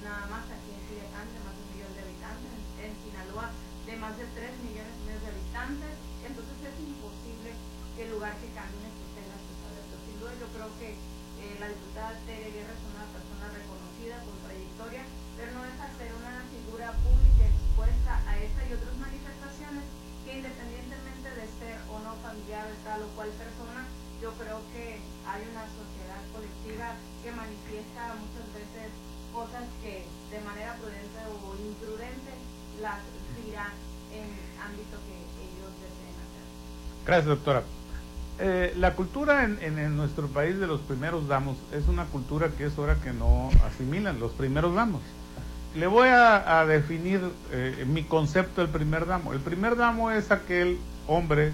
nada más aquí en Culiacán, de más de 1 millón de habitantes, en Sinaloa, de más de 3,5 millones de habitantes. Entonces es imposible que el lugar que camines pues tenga sus adeptos. Sin duda yo creo que la diputada Tere Guerra es una persona reconocida con trayectoria, pero no deja de ser una figura pública expuesta a esta y otras manifestaciones que, independientemente de ser o no familiar de tal o cual persona, yo creo que hay una sociedad colectiva que manifiesta muchas veces cosas que de manera prudente o imprudente las dirá en ámbito que ellos deseen hacer. Gracias, doctora. La cultura en nuestro país de los primeros damos es una cultura que es hora que no asimilan los primeros damos. Le voy a definir mi concepto del primer damo. El primer damo es aquel hombre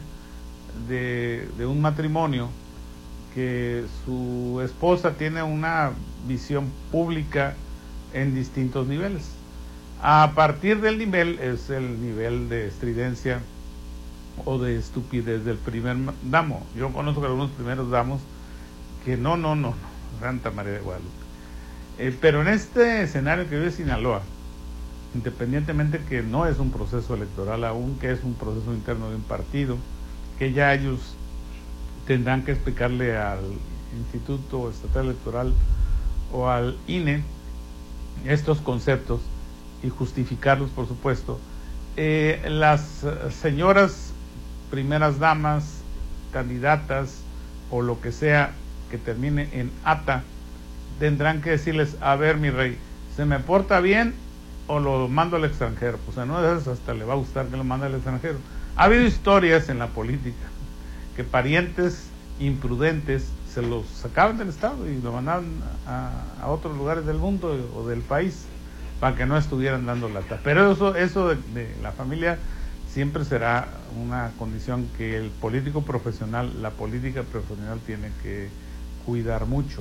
de un matrimonio que su esposa tiene una visión pública en distintos niveles. A partir del nivel, es el nivel de estridencia o de estupidez del primer damo. Yo conozco algunos primeros damos que no, Santa María de Guadalupe. Pero en este escenario que vive Sinaloa, independientemente que no es un proceso electoral aún, que es un proceso interno de un partido, que ya ellos tendrán que explicarle al Instituto Estatal Electoral o al INE estos conceptos y justificarlos, por supuesto. Las señoras primeras damas, candidatas o lo que sea que termine en ata, tendrán que decirles: a ver, mi rey, ¿se me porta bien o lo mando al extranjero? Pues a no de esas hasta le va a gustar que lo mande al extranjero. Ha habido historias en la política que parientes imprudentes se los sacaban del Estado y lo mandaban a otros lugares del mundo o del país para que no estuvieran dando lata. Pero eso de la familia siempre será una condición que el político profesional, la política profesional tiene que cuidar mucho.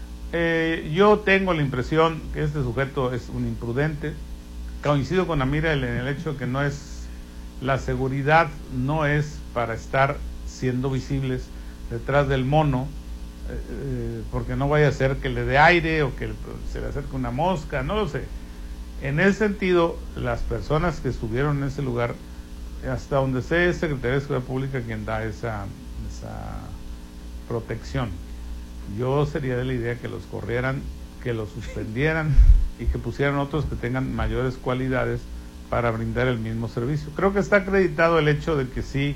Yo tengo la impresión que este sujeto es un imprudente. Coincido con Amira en el hecho que no es, la seguridad no es para estar siendo visibles detrás del mono, porque no vaya a ser que le dé aire o que se le acerque una mosca, no lo sé. En ese sentido, las personas que estuvieron en ese lugar, hasta donde sé, es Secretaría de Seguridad Pública quien da esa protección. Yo sería de la idea que los corrieran, que los suspendieran y que pusieran otros que tengan mayores cualidades para brindar el mismo servicio. Creo que está acreditado el hecho de que sí,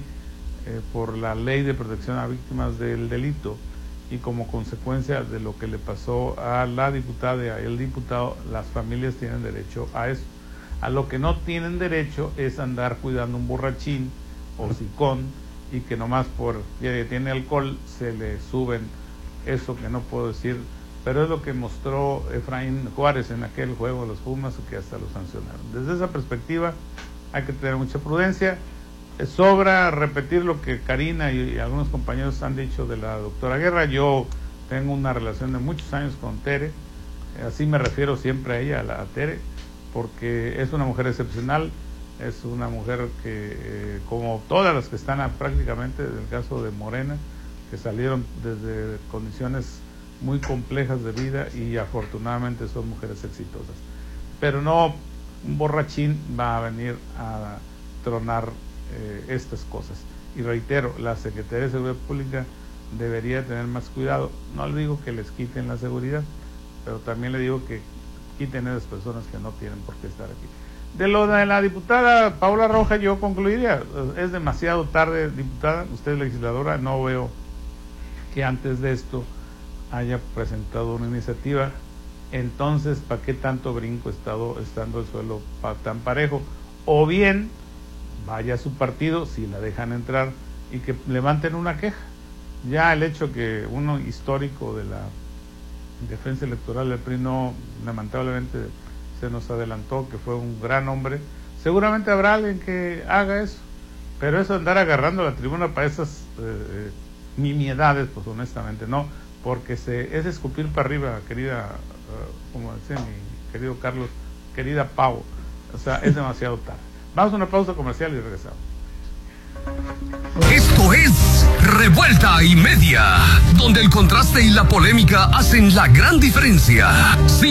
por la ley de protección a víctimas del delito y como consecuencia de lo que le pasó a la diputada y al diputado, las familias tienen derecho a eso. A lo que no tienen derecho es andar cuidando un borrachín o sicón y que nomás por que tiene alcohol se le suben eso que no puedo decir, pero es lo que mostró Efraín Juárez en aquel juego de los Pumas, que hasta lo sancionaron. Desde esa perspectiva hay que tener mucha prudencia. Sobra repetir lo que Karina y algunos compañeros han dicho de la doctora Guerra. Yo tengo una relación de muchos años con Tere, así me refiero siempre a ella, a Tere, porque es una mujer excepcional, es una mujer que, como todas las que están prácticamente, en el caso de Morena, que salieron desde condiciones muy complejas de vida y afortunadamente son mujeres exitosas. Pero no un borrachín va a venir a tronar estas cosas. Y reitero, la Secretaría de Seguridad Pública debería tener más cuidado. No le digo que les quiten la seguridad, pero también le digo que quiten a esas personas que no tienen por qué estar aquí. De lo de la diputada Paula Roja, yo concluiría, es demasiado tarde, diputada, usted es legisladora, no veo que antes de esto haya presentado una iniciativa. Entonces, ¿para qué tanto brinco estando el suelo tan parejo? O bien, vaya a su partido, si la dejan entrar, y que levanten una queja. Ya el hecho que uno histórico de la defensa electoral del PRI no, lamentablemente se nos adelantó, que fue un gran hombre, seguramente habrá alguien que haga eso, pero eso de andar agarrando la tribuna para esas nimiedades, pues honestamente no, porque es escupir para arriba, querida, como decía mi querido Carlos, querida Pau, o sea, es demasiado tarde. Vamos a una pausa comercial y regresamos. Esto es Revuelta y Media, donde el contraste y la polémica hacen la gran diferencia.